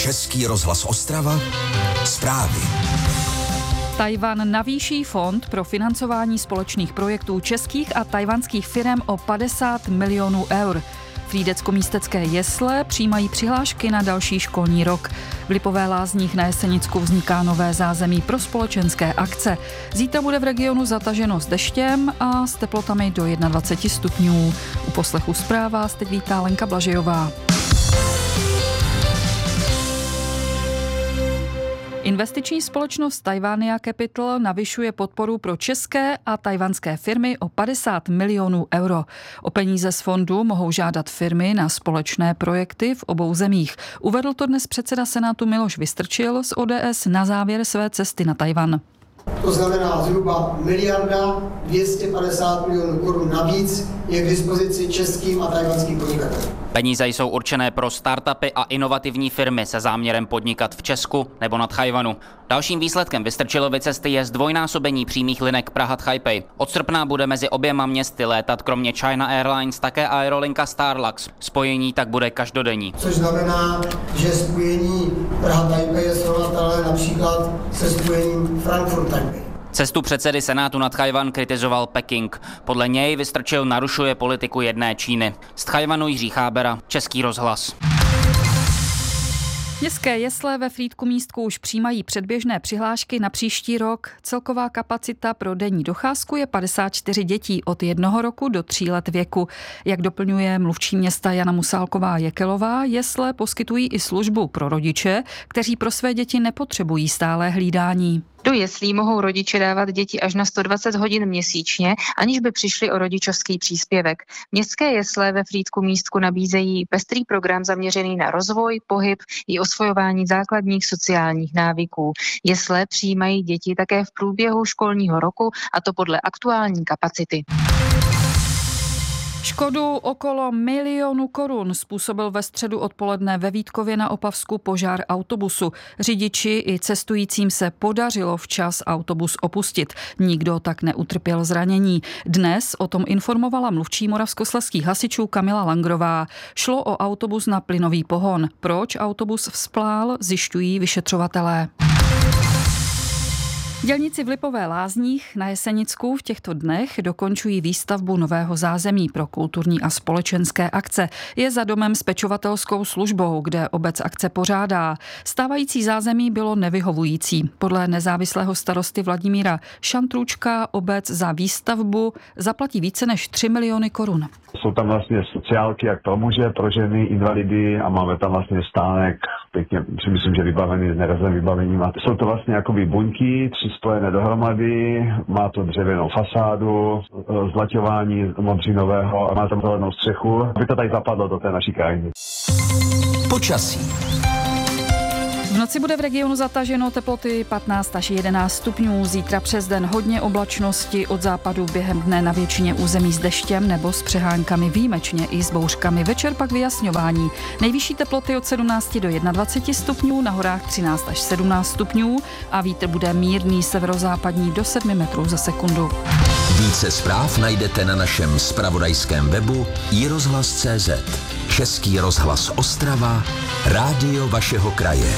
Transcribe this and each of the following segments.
Český rozhlas Ostrava, zprávy. Tchaj-wan navýší fond pro financování společných projektů českých a tchaj-wanských firem o 50 milionů eur. Frýdecko-místecké jesle přijímají přihlášky na další školní rok. V Lipové Lázních na Jesenicku vzniká nové zázemí pro společenské akce. Zítra bude v regionu zataženo s deštěm a s teplotami do 21 stupňů. U poslechu zpráv vás teď vítá Lenka Blažejová. Investiční společnost Taiwania Capital navyšuje podporu pro české a tchaj-wanské firmy o 50 milionů euro. O peníze z fondu mohou žádat firmy na společné projekty v obou zemích. Uvedl to dnes předseda Senátu Miloš Vystrčil z ODS na závěr své cesty na Tchaj-wan. To znamená zhruba 1 250 milionů korun navíc je k dispozici českým a tchaj-wanským podnikatelům. Peníze jsou určené pro startupy a inovativní firmy se záměrem podnikat v Česku nebo na Tchaj-wanu. Dalším výsledkem Vystrčilovy cesty je zdvojnásobení přímých linek Praha-Taipei. Od srpna bude mezi oběma městy létat kromě China Airlines také aerolinka Starlux. Spojení tak bude každodenní. Což znamená, že spojení Praha-Taipei je srovnatelné například se spojením Frankfurt-Taipei. Cestu předsedy Senátu na Tchaj-wan kritizoval Peking. Podle něj Vystrčil narušuje politiku jedné Číny. Z Tchaj-wanu Jiří Chábera, Český rozhlas. Městské jesle ve Frýdku-Místku už přijímají předběžné přihlášky na příští rok. Celková kapacita pro denní docházku je 54 dětí od 1 roku do 3 let věku. Jak doplňuje mluvčí města Jana Musálková-Jekelová, jesle poskytují i službu pro rodiče, kteří pro své děti nepotřebují stálé hlídání. Do jeslí mohou rodiče dávat děti až na 120 hodin měsíčně, aniž by přišli o rodičovský příspěvek. Městské jesle ve Frýdku-Místku nabízejí pestrý program zaměřený na rozvoj, pohyb i osvojování základních sociálních návyků. Jesle přijímají děti také v průběhu školního roku, a to podle aktuální kapacity. Škodu okolo 1 milionu korun způsobil ve středu odpoledne ve Vítkově na Opavsku požár autobusu. Řidiči i cestujícím se podařilo včas autobus opustit. Nikdo tak neutrpěl zranění. Dnes o tom informovala mluvčí moravskoslezských hasičů Kamila Langrová. Šlo o autobus na plynový pohon. Proč autobus vzplál, zjišťují vyšetřovatelé. Dělníci v Lipové Lázních na Jesenicku v těchto dnech dokončují výstavbu nového zázemí pro kulturní a společenské akce. Je za domem s pečovatelskou službou, kde obec akce pořádá. Stávající zázemí bylo nevyhovující. Podle nezávislého starosty Vladimíra Šantrůčka obec za výstavbu zaplatí více než 3 miliony korun. Jsou tam vlastně sociálky, jak to může, pro ženy, invalidy a máme tam vlastně stánek, pěkně si myslím, že vybavený s nerazem vybavením. A jsou to vlastně jakoby buňky, 3 spojené dohromady, má to dřevěnou fasádu, zlaťování modřinového a má tam zelenou střechu, aby to tady zapadlo do té naší krajiny. Počasí. V noci bude v regionu zataženo, teploty 15 až 11 stupňů. Zítra přes den hodně oblačnosti, od západu během dne na většině území s deštěm nebo s přeháňkami, výjimečně i s bouřkami. Večer pak vyjasňování. Nejvyšší teploty od 17 do 21 stupňů, na horách 13 až 17 stupňů a vítr bude mírný severozápadní do 7 metrů za sekundu. Více zpráv najdete na našem zpravodajském webu iRozhlas.cz. Český rozhlas Ostrava, rádio vašeho kraje.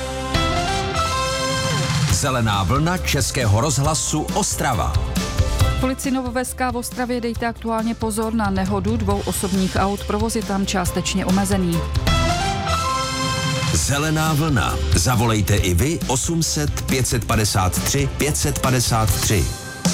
Zelená vlna Českého rozhlasu Ostrava. Policii Novoveská v Ostravě dejte aktuálně pozor na nehodu 2 osobních aut, provoz je tam částečně omezený. Zelená vlna. Zavolejte i vy 800 553 553.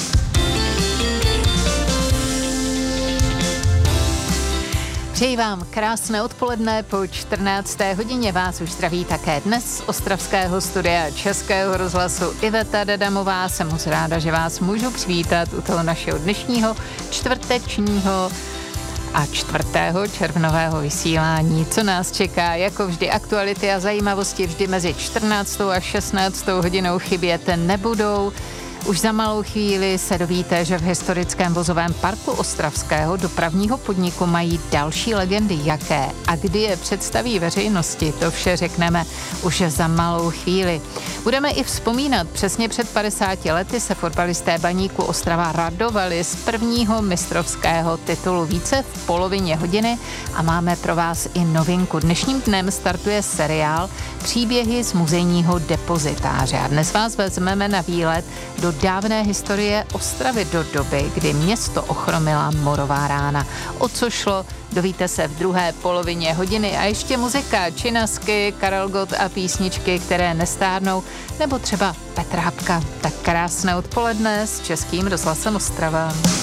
Přeji vám krásné odpoledne, po 14. hodině vás už zdraví také dnes z ostravského studia Českého rozhlasu Iveta Dadamová. Jsem moc ráda, že vás můžu přivítat u toho našeho dnešního čtvrtečního a 4. červnového vysílání. Co nás čeká, jako vždy aktuality a zajímavosti vždy mezi 14. a 16. hodinou chybět nebudou. Už za malou chvíli se dovíte, že v historickém vozovém parku ostravského dopravního podniku mají další legendy. Jaké a kdy je představí veřejnosti, to vše řekneme už za malou chvíli. Budeme i vzpomínat, přesně před 50 lety se fotbalisté Baníku Ostrava radovali z prvního mistrovského titulu. Více v polovině hodiny a máme pro vás i novinku. Dnešním dnem startuje seriál Příběhy z muzejního depozitáře a dnes vás vezmeme na výlet do dávné historie Ostravy, do doby, kdy město ochromila morová rána. O co šlo, dovíte se v druhé polovině hodiny a ještě muzika, Činasky, Karel Gott a písničky, které nestárnou, nebo třeba Petrápka. Tak krásné odpoledne s Českým rozhlasem Ostrava.